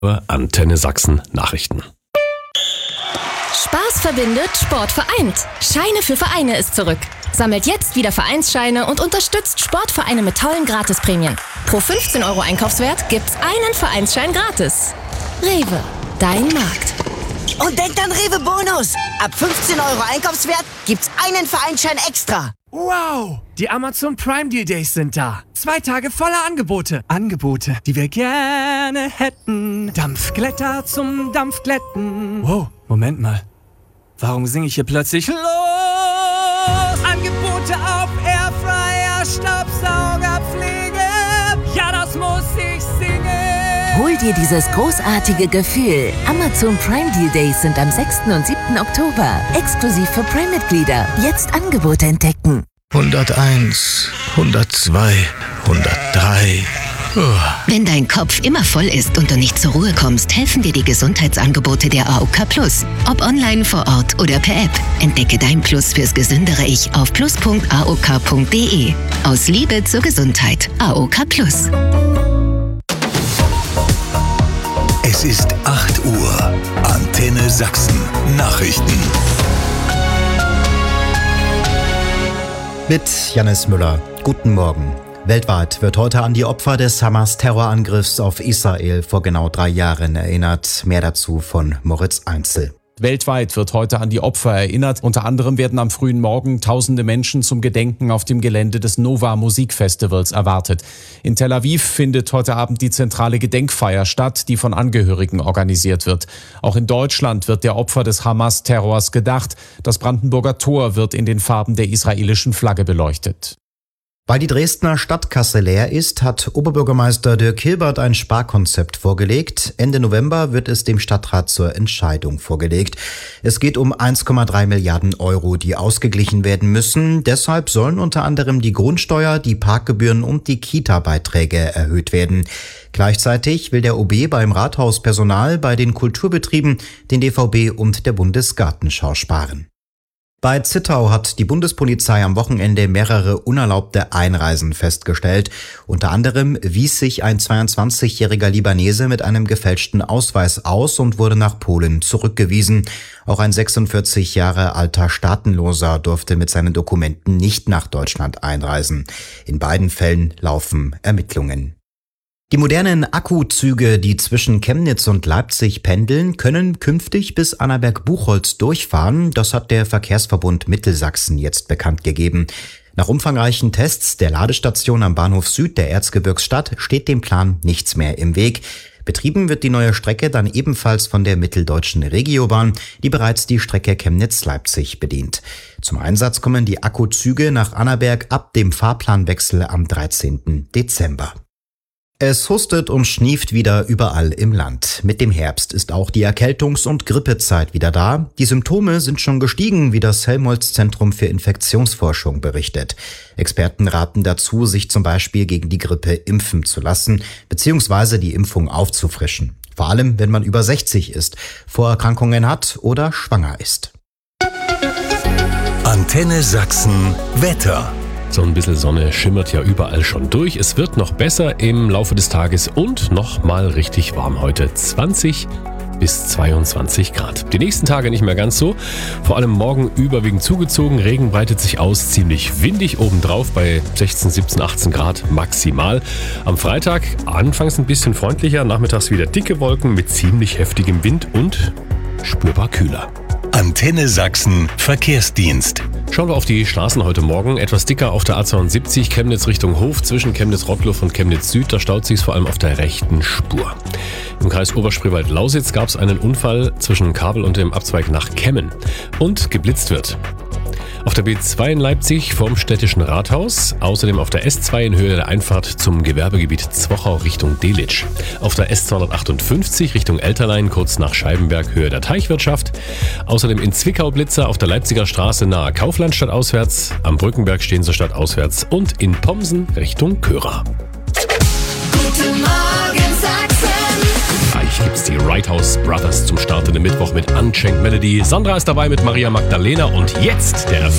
Antenne Sachsen Nachrichten. Spaß verbindet, Sport vereint. Scheine für Vereine ist zurück. Sammelt jetzt wieder Vereinsscheine und unterstützt Sportvereine mit tollen Gratisprämien. Pro 15 € Einkaufswert gibt's einen Vereinsschein gratis. Rewe, dein Markt. Und denkt an Rewe Bonus. Ab 15 € Einkaufswert gibt's einen Vereinsschein extra. Wow, die Amazon Prime Deal Days sind da. 2 Tage voller Angebote. Angebote, die wir gerne hätten. Dampfglätter zum Dampfglätten. Wow, Moment mal. Warum singe ich hier plötzlich los? Angebote auf Airfryer, Staubsaugerpflege. Ja, das muss ich singen. Hol dir dieses großartige Gefühl. Amazon Prime Deal Days sind am 6. und 7. Oktober. Exklusiv für Prime-Mitglieder. Jetzt Angebote entdecken. 101, 102, 103. Wenn dein Kopf immer voll ist und du nicht zur Ruhe kommst, helfen dir die Gesundheitsangebote der AOK Plus. Ob online, vor Ort oder per App. Entdecke dein Plus fürs gesündere Ich auf plus.aok.de. Aus Liebe zur Gesundheit. AOK Plus. Es ist 8 Uhr. Antenne Sachsen Nachrichten. Mit Jannis Müller. Guten Morgen. Weltweit wird heute an die Opfer des Hamas-Terrorangriffs auf Israel vor genau 3 Jahren erinnert. Mehr dazu von Moritz Einzel. Weltweit wird heute an die Opfer erinnert. Unter anderem werden am frühen Morgen tausende Menschen zum Gedenken auf dem Gelände des Nova Musikfestivals erwartet. In Tel Aviv findet heute Abend die zentrale Gedenkfeier statt, die von Angehörigen organisiert wird. Auch in Deutschland wird der Opfer des Hamas-Terrors gedacht. Das Brandenburger Tor wird in den Farben der israelischen Flagge beleuchtet. Weil die Dresdner Stadtkasse leer ist, hat Oberbürgermeister Dirk Hilbert ein Sparkonzept vorgelegt. Ende November wird es dem Stadtrat zur Entscheidung vorgelegt. Es geht um 1,3 Milliarden €, die ausgeglichen werden müssen. Deshalb sollen unter anderem die Grundsteuer, die Parkgebühren und die Kita-Beiträge erhöht werden. Gleichzeitig will der OB beim Rathauspersonal, bei den Kulturbetrieben, den DVB und der Bundesgartenschau sparen. Bei Zittau hat die Bundespolizei am Wochenende mehrere unerlaubte Einreisen festgestellt. Unter anderem wies sich ein 22-jähriger Libanese mit einem gefälschten Ausweis aus und wurde nach Polen zurückgewiesen. Auch ein 46 Jahre alter Staatenloser durfte mit seinen Dokumenten nicht nach Deutschland einreisen. In beiden Fällen laufen Ermittlungen. Die modernen Akkuzüge, die zwischen Chemnitz und Leipzig pendeln, können künftig bis Annaberg-Buchholz durchfahren. Das hat der Verkehrsverbund Mittelsachsen jetzt bekannt gegeben. Nach umfangreichen Tests der Ladestation am Bahnhof Süd der Erzgebirgsstadt steht dem Plan nichts mehr im Weg. Betrieben wird die neue Strecke dann ebenfalls von der Mitteldeutschen Regiobahn, die bereits die Strecke Chemnitz-Leipzig bedient. Zum Einsatz kommen die Akkuzüge nach Annaberg ab dem Fahrplanwechsel am 13. Dezember. Es hustet und schnieft wieder überall im Land. Mit dem Herbst ist auch die Erkältungs- und Grippezeit wieder da. Die Symptome sind schon gestiegen, wie das Helmholtz-Zentrum für Infektionsforschung berichtet. Experten raten dazu, sich zum Beispiel gegen die Grippe impfen zu lassen, bzw. die Impfung aufzufrischen. Vor allem, wenn man über 60 ist, Vorerkrankungen hat oder schwanger ist. Antenne Sachsen Wetter. So ein bisschen Sonne schimmert ja überall schon durch. Es wird noch besser im Laufe des Tages und noch mal richtig warm heute. 20 bis 22 Grad. Die nächsten Tage nicht mehr ganz so. Vor allem morgen überwiegend zugezogen. Regen breitet sich aus, ziemlich windig obendrauf bei 16, 17, 18 Grad maximal. Am Freitag anfangs ein bisschen freundlicher, nachmittags wieder dicke Wolken mit ziemlich heftigem Wind und spürbar kühler. Antenne Sachsen Verkehrsdienst. Schauen wir auf die Straßen heute Morgen. Etwas dicker auf der A72 Chemnitz Richtung Hof zwischen Chemnitz-Rottluff und Chemnitz Süd. Da staut sich's vor allem auf der rechten Spur. Im Kreis Oberspreewald-Lausitz gab es einen Unfall zwischen Kabel und dem Abzweig nach Kemmen und geblitzt wird. Auf der B2 in Leipzig vorm Städtischen Rathaus, außerdem auf der S2 in Höhe der Einfahrt zum Gewerbegebiet Zwochau Richtung Delitzsch. Auf der S258 Richtung Elterlein kurz nach Scheibenberg Höhe der Teichwirtschaft. Außerdem in Zwickau Blitzer auf der Leipziger Straße nahe Kauflandstadt auswärts, am Brückenberg Stehenser Stadt auswärts und in Pomsen Richtung Köra. Guten Morgen Sachsen! Gleich gibt's die Righthouse Brothers zum Start in den Mittwoch mit Unchained Melody. Sandra ist dabei mit Maria Magdalena und jetzt der